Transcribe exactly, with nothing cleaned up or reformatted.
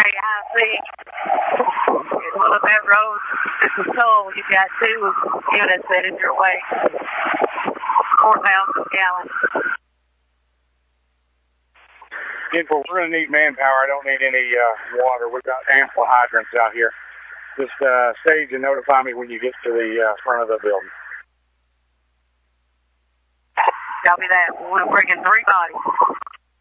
very high speed. Well, if that road is toll, you've got two units headed your way. Courthouse and Gallon. ten four, we're going to need manpower. I don't need any uh, water. We've got ample hydrants out here. Just uh, stage and notify me when you get to the uh, front of the building. Copy that. We're bringing three bodies.